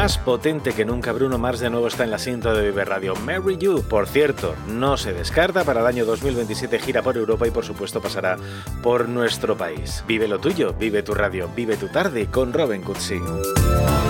más potente que nunca. Bruno Mars de nuevo está en la cinta de Vive Radio. Marry You, por cierto, no se descarta. Para el año 2027 gira por Europa y por supuesto pasará por nuestro país. Vive lo tuyo, vive tu radio, vive tu tarde con Robin Cutsi.